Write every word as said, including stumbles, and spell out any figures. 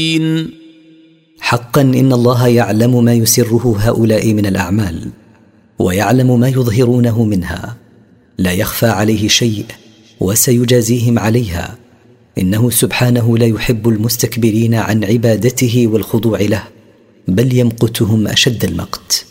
حقا إن الله يعلم ما يسره هؤلاء من الأعمال، ويعلم ما يظهرونه منها، لا يخفى عليه شيء، وسيجازيهم عليها. إنه سبحانه لا يحب المستكبرين عن عبادته والخضوع له، بل يمقتهم أشد المقت.